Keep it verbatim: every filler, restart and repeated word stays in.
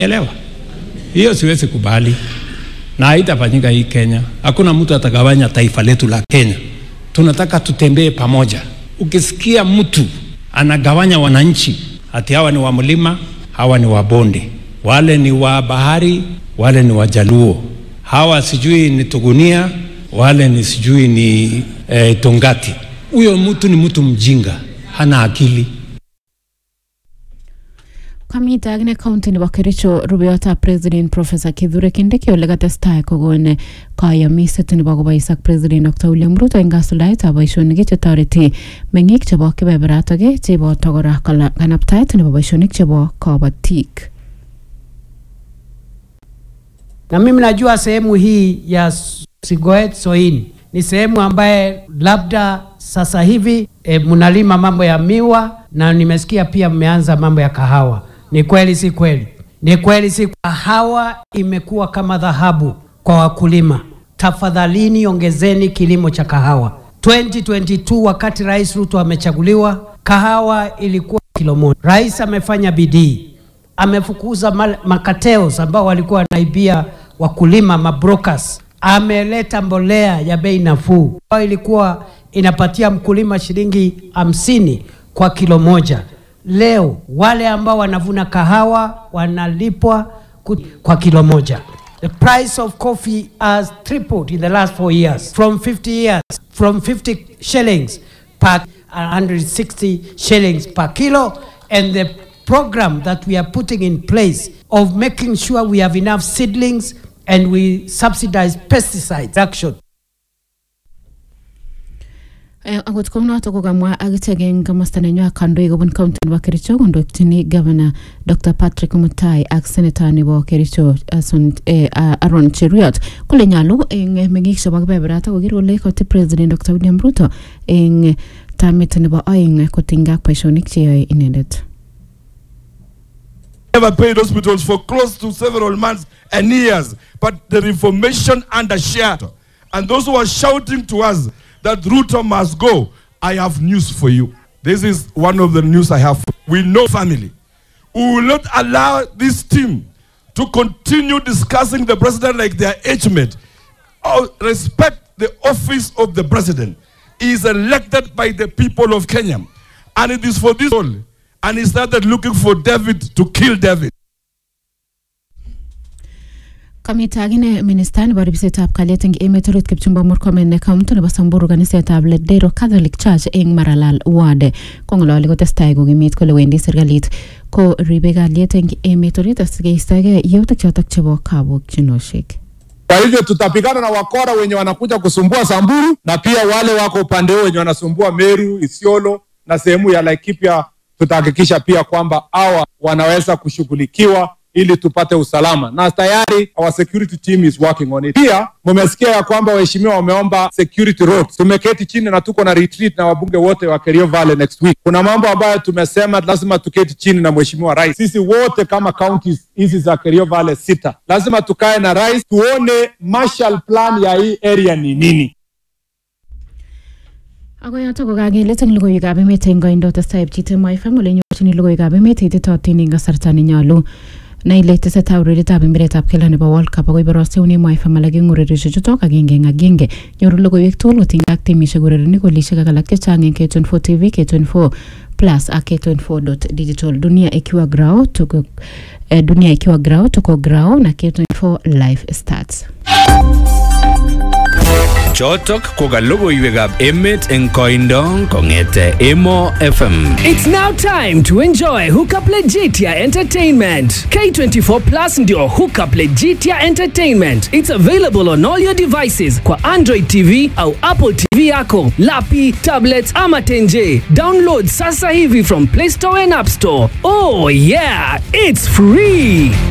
Elewa. Hiyo siwezi kubali. Na haitafanyika hii Kenya. Hakuna mtu atagawanya taifa letu la Kenya. Tunataka tutembee pamoja. Ukisikia mtu anagawanya wananchi, ati hawa ni wa mlima, hawa ni wa bonde, wale ni wa bahari, wale ni wa Jaluo, hawa sijui ni Tugunia, wale ni sijui ni eh, Tongati. Huyo mtu ni mtu mjinga, hana akili. Kamita agne county ni Kericho Rubiota President Professor Kithure Kindiki ole gatestai kogone kayamiset ni bago Isaac President Doctor William Ruto ingasulait aboishonik che toreti mengik chebo kebeberatoge chebo togora kanaptait ni aboishonik chebo kabatik. Na mimi najua sehemu hii ya Sigoet Soin ni sehemu ambaye labda sasa hivi e, mnalima mambo ya miwa na nimesikia pia mmeanza mambo ya kahawa. Ni kweli si kweli? Ni kweli si? Kahawa imekuwa kama dhahabu kwa wakulima. Tafadhalini ongezeni kilimo cha kahawa. twenty twenty-two wakati Rais Ruto amechaguliwa, kahawa ilikuwa kilo moja. Rais amefanya bidii. Amefukuza makateos ambao walikuwa wanaibia wakulima, mabrokers. Ameleta mbolea ya bei nafuu. Ilikuwa inapatia mkulima shilingi hamsini kwa kilo moja. Leo wale ambao wanavuna kahawa wanalipwa kwa kilo moja. The price of coffee has tripled in the last four years. From fifty years, from fifty shillings per one hundred sixty shillings per kilo. And the program that we are putting in place of making sure we have enough seedlings and we subsidize pesticide action. Agot kono to kogamwa agitegen kamastane kando igobun county wa Kericho gondo tini governor Doctor Patrick Mutai ak senator ni wa Kericho Ason eh, Aaron Cheruiyot kule nyalu eng mengik shabak beberata kogiro le ko President Doctor William Ruto eng tamit ne ba oing kotinga passionik che inendet. Never paid hospitals for close to several months and years, but the information undershared. And those who are shouting to us that Ruto must go, I have news for you. This is one of the news I have. We know family. We will not allow this team to continue discussing the president like their age mate. Oh, respect the office of the president. He is elected by the people of Kenya. And it is for this all. And he started looking for David to kill David. Kamita agine ministan baribsetab kaleting emetorit Kipchumba Murkomen ne kaunti ne Samburu ganisetab Ledero Catholic Church eng Maralal ward kongololi ko testai ko gimit kole wendi serikalit ko ribe kaliet eng emetorit asigeistage yeutik chotok chebo kabokchinoshek. Kwa hivyo tutapigana na wakora wenye wanakuja kusumbua Samburu na pia wale wako upande wenye wanasumbua Meru, Isiolo na sehemu ya Laikipia. Tutahakikisha pia kwamba hawa wanaweza kushughulikiwa ili tupate usalama. Na tayari our security team is working on it. Pia mmesikia ya kwamba waheshimiwa wameomba security roads. Tumeketi chini na tuko na retreat na wabunge wote wa Kerio Valley next week. Kuna mambo ambayo tumesema lazima tuketi chini na mheshimiwa rais. Sisi wote kama counties hizi za Kerio Valley sita, lazima tukae na rais tuone Marshall plan ya hii area ni nini. Ako yato ko kagelet eng logoiwekab emet eng koindo testai pchite Moi F M ole nyorchini logoiwekab emet ititootin eng kasarta ne nyolu. Na ile tesetai urerietab mpiretab keldo nebo World Cup akoi borosteune Moi F M alak eng ureriosiek chutok agenge eng agenge. Nyoru logoiwek tugul kotinygei ak timisiek urerenik golisiek ak alak chechang eng K twenty-four T V, K twenty-four Plus ak K twenty-four dot digital. Dunia ikiwa grao tuko eh, dunia ikiwa grao tuko grao na K twenty-four live starts. Chotok koga logoiwekab emet eng koindo kongete Emo F M. It's now time to enjoy Hookup Legitia Entertainment. K twenty-four Plus ndio Hookup Legitia Entertainment. It's available on all your devices kwa Android T V au Apple T V yako, lapi, tablets ama tenje. Download sasa hivi from Play Store and App Store. Oh yeah, it's free.